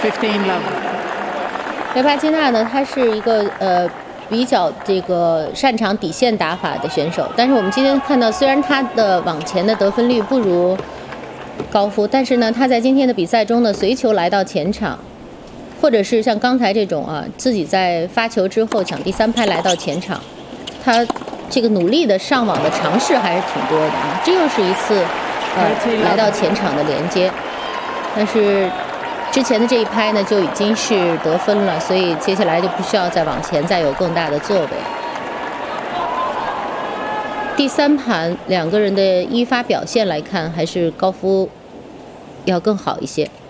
15-love。 雷帕金娜呢，她是一个比较这个擅长底线打法的选手，但是我们今天看到，虽然她的网前的得分率不如高夫，但是呢，她在今天的比赛中呢，随球来到前场，或者是像刚才这种自己在发球之后抢第3拍来到前场，她这个努力的上网的尝试还是挺多的啊。这又是一次来到前场的连接，但是之前的这一拍呢就已经是得分了，所以接下来就不需要再往前再有更大的作为。第3盘两个人的一发表现来看，还是高夫要更好一些。